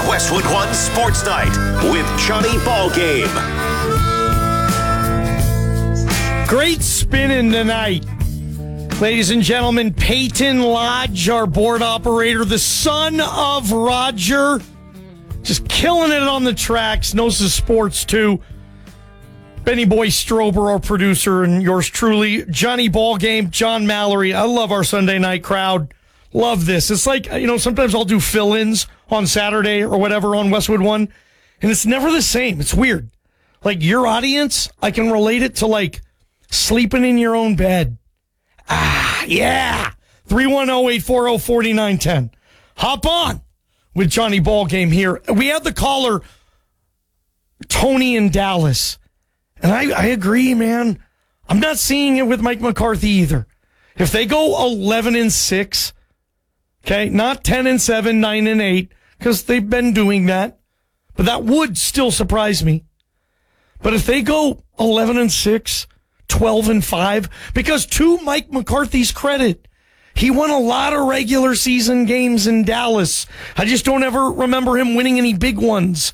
Westwood One Sports Night with Johnny Ballgame. Great spinning tonight. Ladies and gentlemen, Peyton Lodge, our board operator, the son of Roger, just killing it on the tracks, knows the sports too. Benny Boy Strober, our producer, and yours truly, Johnny Ballgame, John Mallory. I love our Sunday night crowd. Love this. It's like, sometimes I'll do fill-ins on Saturday or whatever on Westwood One, and it's never the same. It's weird. Like, your audience, I can relate it to, like, sleeping in your own bed. Yeah. 310-840-4910. Hop on with Johnny Ballgame here. We had the caller, Tony in Dallas. And I agree, man. I'm not seeing it with Mike McCarthy either. If they go 11-6, okay, not 10-7, 9-8, because they've been doing that, but that would still surprise me. But if they go 11-6, 12-5, because to Mike McCarthy's credit, he won a lot of regular season games in Dallas. I just don't ever remember him winning any big ones.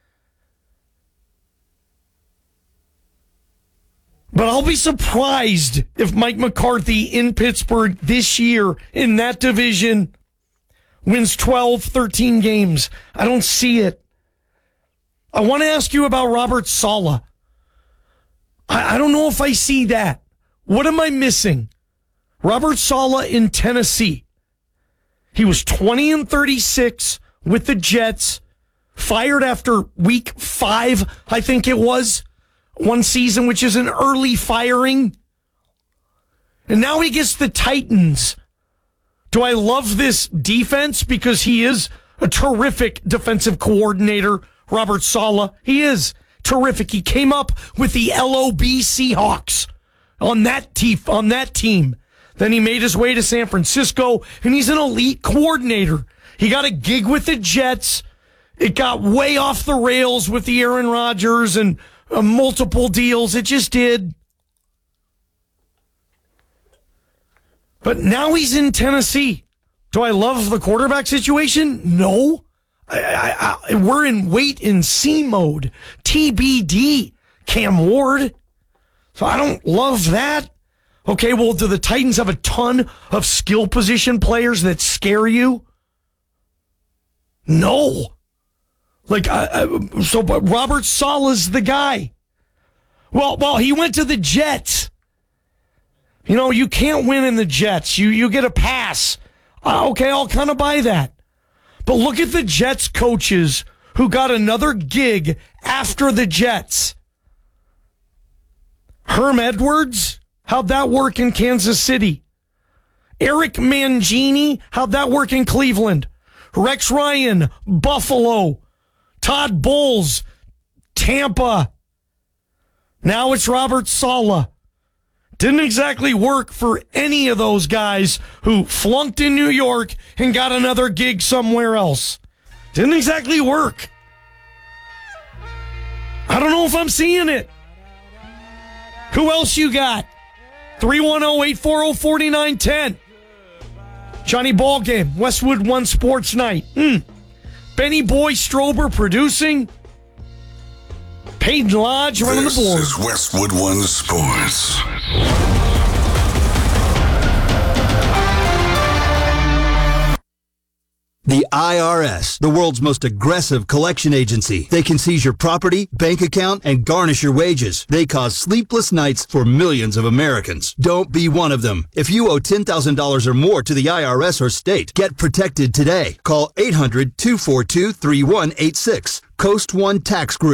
But I'll be surprised if Mike McCarthy in Pittsburgh this year in that division wins 12, 13 games. I don't see it. I want to ask you about Robert Saleh. I don't know if I see that. What am I missing? Robert Saleh in Tennessee. He was 20-36 with the Jets, fired after week 5, I think it was. One season, which is an early firing. And now he gets the Titans. Do I love this defense? Because he is a terrific defensive coordinator, Robert Saleh. He is terrific. He came up with the LOB Seahawks on that team. Then he made his way to San Francisco, and he's an elite coordinator. He got a gig with the Jets. It got way off the rails with the Aaron Rodgers and multiple deals. It just did. But now he's in Tennessee. Do I love the quarterback situation? No. We're in wait and see mode. TBD. Cam Ward. So I don't love that. Okay, well, do the Titans have a ton of skill position players that scare you? No. But Robert Saleh's the guy. Well, he went to the Jets. You can't win in the Jets. You get a pass. Okay, I'll kind of buy that. But look at the Jets coaches who got another gig after the Jets. Herm Edwards, how'd that work in Kansas City? Eric Mangini, how'd that work in Cleveland? Rex Ryan, Buffalo. Todd Bowles, Tampa. Now it's Robert Saleh. Didn't exactly work for any of those guys who flunked in New York and got another gig somewhere else. Didn't exactly work. I don't know if I'm seeing it. Who else you got? 310-840-4910. Johnny Ballgame, Westwood One Sports Night. Benny Boy Strober producing. Peyton Lodge running the board. This is Westwood One Sports. The IRS, the world's most aggressive collection agency. They can seize your property, bank account, and garnish your wages. They cause sleepless nights for millions of Americans. Don't be one of them. If you owe $10,000 or more to the IRS or state, get protected today. Call 800-242-3186. Coast One Tax Group.